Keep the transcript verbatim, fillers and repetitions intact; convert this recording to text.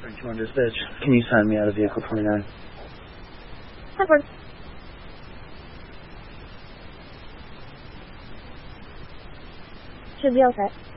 two hundred dispatch. Can you send me out of vehicle twenty-nine? Report. Should be all set.